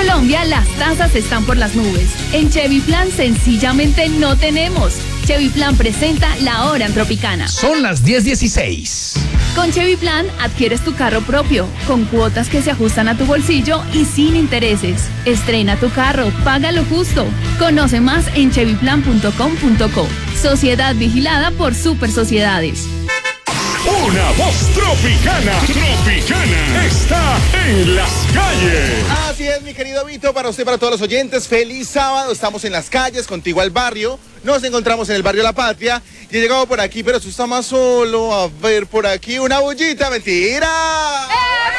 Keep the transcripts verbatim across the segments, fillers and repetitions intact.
Colombia las tasas están por las nubes. En Chevy Plan sencillamente no tenemos. Chevy Plan presenta la hora en Tropicana. Son las diez dieciséis. Con Chevy Plan adquieres tu carro propio, con cuotas que se ajustan a tu bolsillo y sin intereses. Estrena tu carro, paga lo justo. Conoce más en chevy plan punto com punto co. Sociedad vigilada por Super Sociedades. Una voz tropicana, tropicana, está en las calles. Así es, mi querido Vito, para usted, para todos los oyentes, feliz sábado. Estamos en las calles, contigo al barrio. Nos encontramos en el barrio La Patria. Y he llegado por aquí, pero tú estás más solo. A ver, por aquí, una bullita, mentira.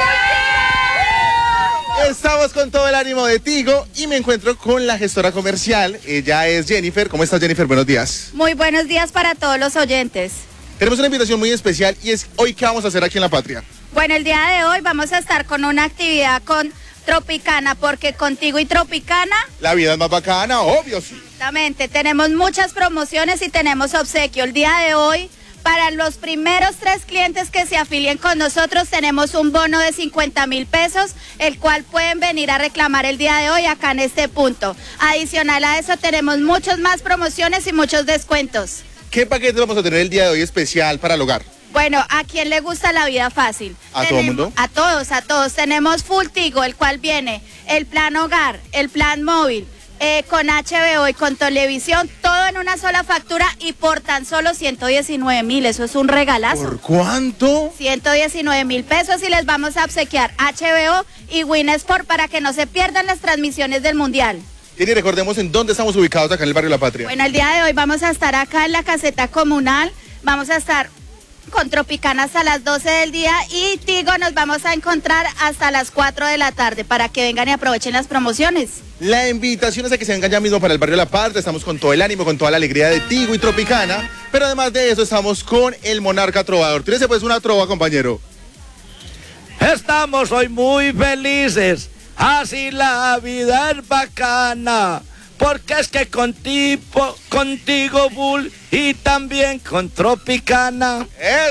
Estamos con todo el ánimo de Tigo y me encuentro con la gestora comercial. Ella es Jennifer. ¿Cómo estás, Jennifer? Buenos días. Muy buenos días para todos los oyentes. Tenemos una invitación muy especial y es hoy, ¿qué vamos a hacer aquí en La Patria? Bueno, el día de hoy vamos a estar con una actividad con Tropicana, porque contigo y Tropicana... La vida es más bacana, obvio, sí. Exactamente, tenemos muchas promociones y tenemos obsequio. El día de hoy, para los primeros tres clientes que se afilien con nosotros, tenemos un bono de cincuenta mil pesos, el cual pueden venir a reclamar el día de hoy acá en este punto. Adicional a eso, tenemos muchas más promociones y muchos descuentos. ¿Qué paquetes vamos a tener el día de hoy especial para el hogar? Bueno, ¿a quién le gusta la vida fácil? ¿A todo el mundo? A todos, a todos. Tenemos Full Tigo, el cual viene el plan hogar, el plan móvil, eh, con H B O y con televisión, todo en una sola factura y por tan solo ciento diecinueve mil. Eso es un regalazo. ¿Por cuánto? ciento diecinueve mil pesos y les vamos a obsequiar H B O y Win Sport para que no se pierdan las transmisiones del Mundial. Jenny, recordemos en dónde estamos ubicados acá en el barrio La Patria. Bueno, el día de hoy vamos a estar acá en la caseta comunal, vamos a estar con Tropicana hasta las doce del día y Tigo nos vamos a encontrar hasta las cuatro de la tarde para que vengan y aprovechen las promociones. La invitación es a que se vengan ya mismo para el barrio La Patria. Estamos con todo el ánimo, con toda la alegría de Tigo y Tropicana, pero además de eso estamos con el Monarca Trovador. Tírese pues una trova, compañero. Estamos hoy muy felices. Así la vida es bacana, porque es que contigo, contigo Bull y también con Tropicana. ¡Eh!